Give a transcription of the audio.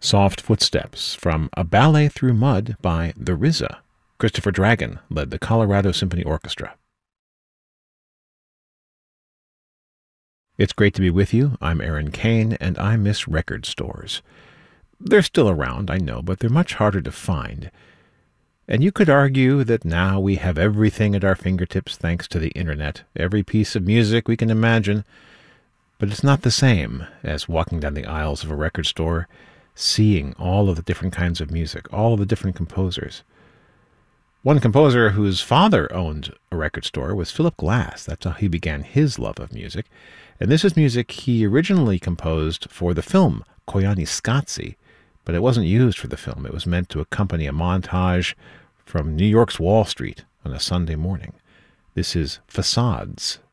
Soft Footsteps from A Ballet Through Mud by the RZA. Christopher Dragon led the Colorado Symphony Orchestra. It's great to be with you. I'm Aaron Kane, and I miss record stores. They're still around, I know, but they're much harder to find. And you could argue that now we have everything at our fingertips thanks to the internet, every piece of music we can imagine. But it's not the same as walking down the aisles of a record store, seeing all of the different kinds of music, all of the different composers. One composer whose father owned a record store was Philip Glass. That's how he began his love of music. And this is music he originally composed for the film Koyaanisqatsi, but it wasn't used for the film. It was meant to accompany a montage from New York's Wall Street on a Sunday morning. This is Facades